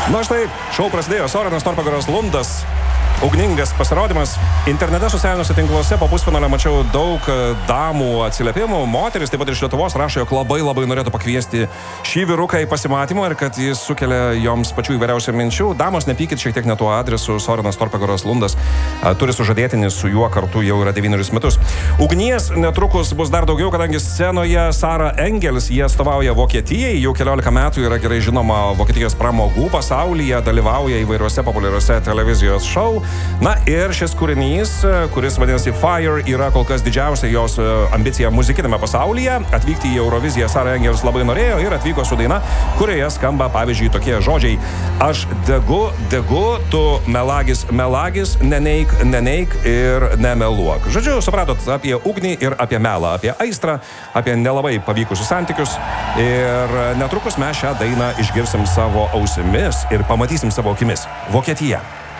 Na štai, šou prasidėjo. Soranas Torpagaras Lundas. Ugningas pasirodymas. Internete socialiniuose tinkluose po pusfinalio mačiau daug damų atsiliepimų. Moteris taip pat iš Lietuvos rašo, jog labai norėtų pakviesti šį vyruką į pasimatymą ir kad jis sukelia joms pačių įvairiausių minčių. Damos, nepykit šiek tiek ne tuo adresu. Soranas Torpagaras Lundas turi sužadėtinį, su juo kartu jau yra 9 metus. Ugnies netrukus bus dar daugiau, kadangi scenoje Sara Engels, jie atstovauja Vokietijai, jau 14 metų yra gerai žinoma Vokietijos pramogų pasaulyje, dalyvauja įvairiuose populiariuose televizijos šou. Na ir šis kūrinys, kuris vadinasi Fire, yra kol kas didžiausia jos ambicija muzikinėme pasaulyje. Atvykti į Euroviziją Sara Engels labai norėjo ir atvyko su daina, kurioje skamba, pavyzdžiui, tokie žodžiai: aš degu, tu melagis, neneik ir nemeluok. Žodžiu, supratot apie ugnį ir apie melą, apie aistrą, apie nelabai pavykusius santykius. Ir netrukus mes šią dainą išgirsim savo ausimis ir pamatysim savo akimis. Vokietija.